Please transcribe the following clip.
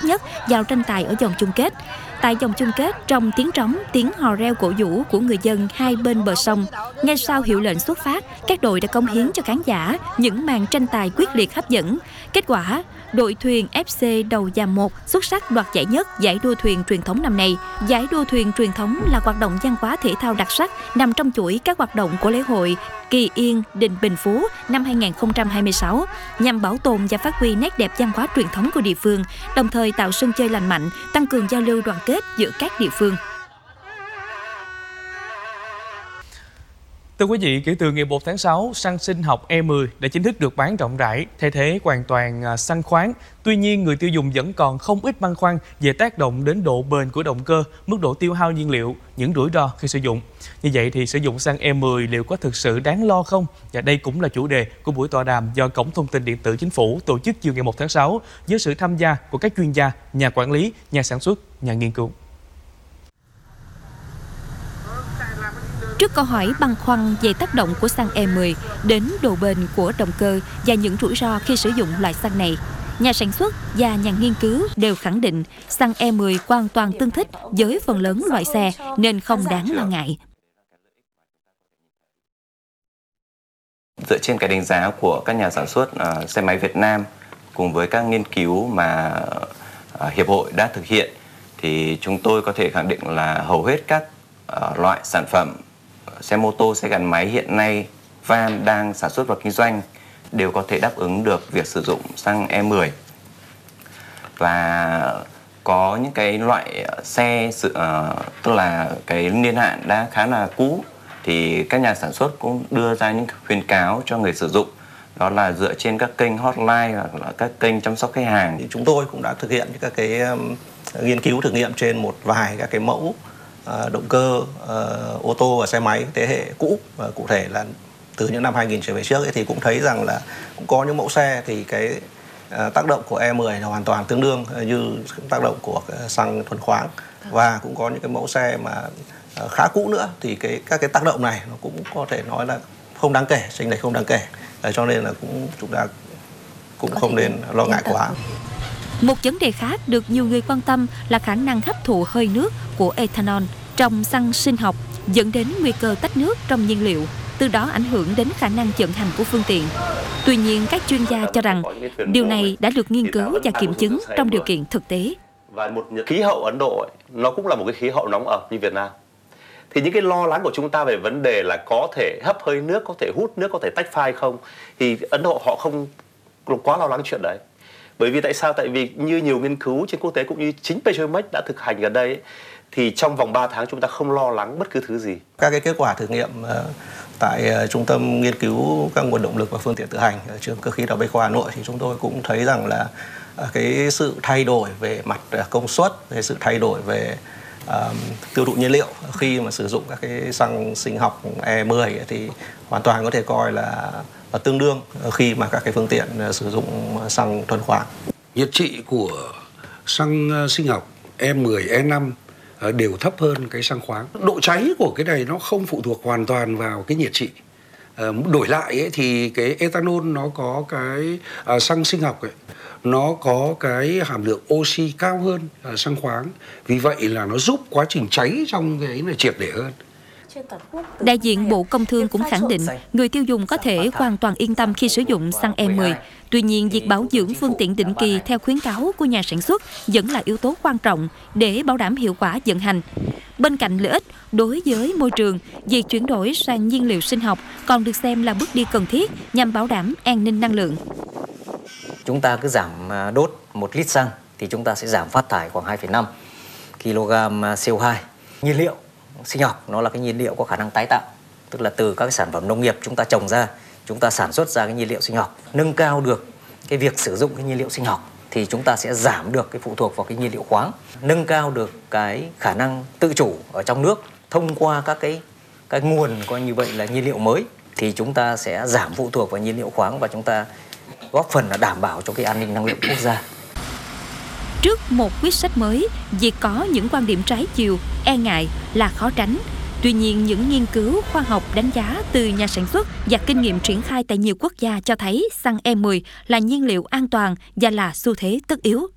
nhất vào tranh tài ở vòng chung kết. Tại vòng chung kết, trong tiếng trống, tiếng hò reo cổ vũ của người dân hai bên bờ sông, ngay sau hiệu lệnh xuất phát, các đội đã cống hiến cho khán giả những màn tranh tài quyết liệt hấp dẫn. Kết quả, đội thuyền FC Đầu Giàm 1 xuất sắc đoạt giải nhất giải đua thuyền truyền thống năm nay. Giải đua thuyền truyền thống là hoạt động văn hóa thể thao đặc sắc nằm trong chuỗi các hoạt động của lễ hội Kỳ Yên Đình Bình Phú năm 2026 nhằm bảo tồn và phát huy nét đẹp văn hóa truyền thống của địa phương, đồng thời tạo sân chơi lành mạnh, tăng cường giao lưu đoàn kết giữa các địa phương. Thưa quý vị, kể từ ngày 1 tháng 6, xăng sinh học E10 đã chính thức được bán rộng rãi, thay thế hoàn toàn xăng khoáng. Tuy nhiên, người tiêu dùng vẫn còn không ít băn khoăn về tác động đến độ bền của động cơ, mức độ tiêu hao nhiên liệu, những rủi ro khi sử dụng. Như vậy thì sử dụng xăng E10 liệu có thực sự đáng lo không? Và đây cũng là chủ đề của buổi tọa đàm do Cổng Thông tin Điện tử Chính phủ tổ chức chiều ngày 1 tháng 6 với sự tham gia của các chuyên gia, nhà quản lý, nhà sản xuất, nhà nghiên cứu. Trước câu hỏi băn khoăn về tác động của xăng E10 đến độ bền của động cơ và những rủi ro khi sử dụng loại xăng này, nhà sản xuất và nhà nghiên cứu đều khẳng định xăng E10 hoàn toàn tương thích với phần lớn loại xe nên không đáng lo ngại. Dựa trên cái đánh giá của các nhà sản xuất xe máy Việt Nam cùng với các nghiên cứu mà Hiệp hội đã thực hiện thì chúng tôi có thể khẳng định là hầu hết các loại sản phẩm xe mô tô, xe gắn máy hiện nay van đang sản xuất và kinh doanh đều có thể đáp ứng được việc sử dụng xăng E10. Và có những cái loại xe tức là cái niên hạn đã khá là cũ thì các nhà sản xuất cũng đưa ra những khuyến cáo cho người sử dụng, đó là dựa trên các kênh hotline hoặc là các kênh chăm sóc khách hàng. Thì chúng tôi cũng đã thực hiện các cái nghiên cứu thử nghiệm trên một vài các cái mẫu động cơ ô tô và xe máy thế hệ cũ, và cụ thể là từ những năm 2000 trở về trước ấy, thì cũng thấy rằng là cũng có những mẫu xe thì cái tác động của E10 là hoàn toàn tương đương như tác động của xăng thuần khoáng, và cũng có những cái mẫu xe mà khá cũ nữa thì các cái tác động này nó cũng có thể nói là không đáng kể, chênh lệch không đáng kể, cho nên là chúng ta cũng không nên lo ngại quá. Một vấn đề khác được nhiều người quan tâm là khả năng hấp thụ hơi nước của ethanol trong xăng sinh học dẫn đến nguy cơ tách nước trong nhiên liệu, từ đó ảnh hưởng đến khả năng vận hành của phương tiện. Tuy nhiên, các chuyên gia cho rằng điều này đã được nghiên cứu và kiểm chứng trong điều kiện thực tế. Và một khí hậu Ấn Độ ấy, nó cũng là một cái khí hậu nóng ẩm như Việt Nam. Thì những cái lo lắng của chúng ta về vấn đề là có thể hấp hơi nước, có thể hút nước, có thể tách pha không, thì Ấn Độ họ không quá lo lắng chuyện đấy. Bởi vì tại sao? Tại vì như nhiều nghiên cứu trên quốc tế cũng như chính Petromex đã thực hành gần đây ấy, thì trong vòng 3 tháng chúng ta không lo lắng bất cứ thứ gì. Các cái kết quả thử nghiệm tại Trung tâm Nghiên cứu các nguồn động lực và phương tiện tự hành ở trường Cơ khí Đại học Bách khoa Hà Nội thì chúng tôi cũng thấy rằng là cái sự thay đổi về mặt công suất, về sự thay đổi về tiêu thụ nhiên liệu khi mà sử dụng các cái xăng sinh học E10 thì hoàn toàn có thể coi là tương đương khi mà các cái phương tiện sử dụng xăng thuần khoáng. Nhiệt trị của xăng sinh học E10, E5 đều thấp hơn cái xăng khoáng. Độ cháy của cái này nó không phụ thuộc hoàn toàn vào cái nhiệt trị. Đổi lại ấy, thì cái ethanol nó có cái xăng sinh học ấy, nó có cái hàm lượng oxy cao hơn xăng khoáng. Vì vậy là nó giúp quá trình cháy trong cái này triệt để hơn. Đại diện Bộ Công Thương cũng khẳng định người tiêu dùng có thể hoàn toàn yên tâm khi sử dụng xăng E10. Tuy nhiên, việc bảo dưỡng phương tiện định kỳ theo khuyến cáo của nhà sản xuất vẫn là yếu tố quan trọng để bảo đảm hiệu quả vận hành. Bên cạnh lợi ích đối với môi trường, việc chuyển đổi sang nhiên liệu sinh học còn được xem là bước đi cần thiết nhằm bảo đảm an ninh năng lượng. Chúng ta cứ giảm đốt 1 lít xăng thì chúng ta sẽ giảm phát thải khoảng 2,5 kg CO2. Nhiên liệu sinh học nó là cái nhiên liệu có khả năng tái tạo, tức là từ các cái sản phẩm nông nghiệp chúng ta trồng ra, chúng ta sản xuất ra cái nhiên liệu sinh học. Nâng cao được cái việc sử dụng cái nhiên liệu sinh học thì chúng ta sẽ giảm được cái phụ thuộc vào cái nhiên liệu khoáng, nâng cao được cái khả năng tự chủ ở trong nước thông qua các cái nguồn coi như vậy là nhiên liệu mới, thì chúng ta sẽ giảm phụ thuộc vào nhiên liệu khoáng và chúng ta góp phần là đảm bảo cho cái an ninh năng lượng quốc gia. Trước một quyết sách mới, việc có những quan điểm trái chiều, e ngại là khó tránh. Tuy nhiên, những nghiên cứu khoa học đánh giá từ nhà sản xuất và kinh nghiệm triển khai tại nhiều quốc gia cho thấy xăng E10 là nhiên liệu an toàn và là xu thế tất yếu.